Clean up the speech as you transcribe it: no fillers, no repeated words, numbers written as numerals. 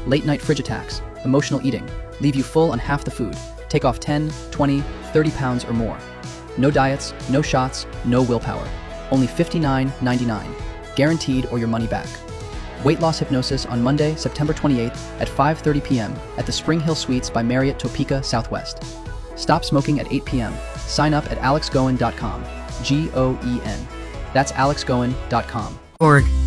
Late night fridge attacks, emotional eating, leave you full on half the food, take off 10, 20, 30 pounds or more. No diets, no shots, no willpower. Only $59.99, guaranteed or your money back. Weight loss hypnosis on Monday, September 28th at 5:30 p.m. at the Spring Hill Suites by Marriott Topeka Southwest. Stop smoking at 8 p.m. Sign up at alexgoen.com. Goen. That's alexgoen.com. Org.